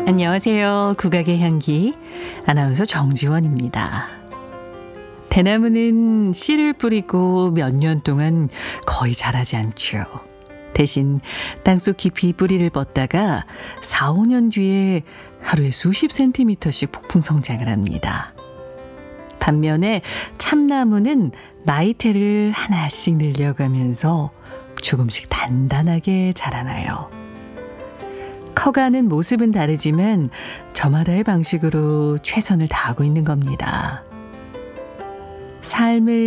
안녕하세요. 국악의 향기 아나운서 정지원입니다. 대나무는 씨를 뿌리고 몇 년 동안 거의 자라지 않죠. 대신 땅속 깊이 뿌리를 뻗다가 4, 5년 뒤에 하루에 수십 센티미터씩 폭풍 성장을 합니다. 반면에 참나무는 나이테를 하나씩 늘려가면서 조금씩 단단하게 자라나요. 커가는 모습은 다르지만 저마다의 방식으로 최선을 다하고 있는 겁니다. 삶을